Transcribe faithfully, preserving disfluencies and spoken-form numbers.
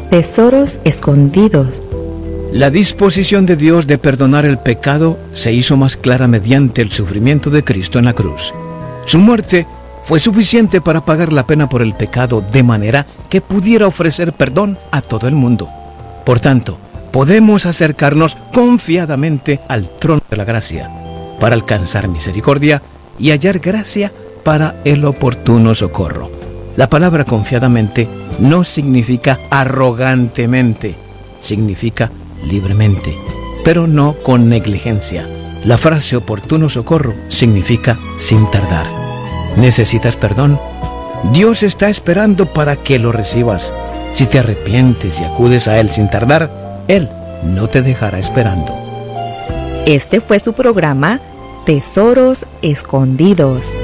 Tesoros escondidos. La disposición de Dios de perdonar el pecado se hizo más clara mediante el sufrimiento de Cristo en la cruz. Su muerte fue suficiente para pagar la pena por el pecado de manera que pudiera ofrecer perdón a todo el mundo. Por tanto, podemos acercarnos confiadamente al trono de la gracia para alcanzar misericordia y hallar gracia para el oportuno socorro. La palabra confiadamente no significa arrogantemente, significa libremente, pero no con negligencia. La frase oportuno socorro significa sin tardar. ¿Necesitas perdón? Dios está esperando para que lo recibas. Si te arrepientes y acudes a Él sin tardar, Él no te dejará esperando. Este fue su programa Tesoros Escondidos.